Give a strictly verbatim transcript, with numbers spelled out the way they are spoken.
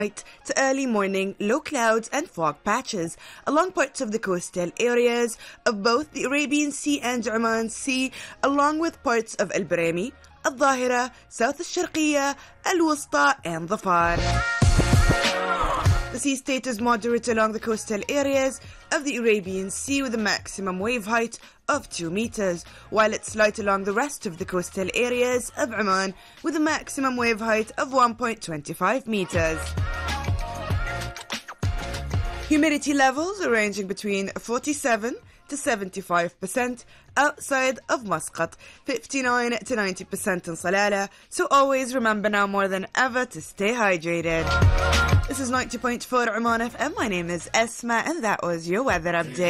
to early morning low clouds and fog patches along parts of the coastal areas of both the Arabian Sea and Oman Sea, along with parts of Al Barami, Al Dhahira, South Al Sharqiyya, Al Wusta, and Dhafar. The sea state is moderate along the coastal areas of the Arabian Sea with a maximum wave height of two meters, while it's light along the rest of the coastal areas of Oman with a maximum wave height of one point two five meters. Humidity levels are ranging between forty-seven to seventy-five percent outside of Muscat, fifty-nine to ninety percent in Salalah, so always remember now more than ever to stay hydrated. This is ninety point four Oman F M. My name is Esma and that was your weather update.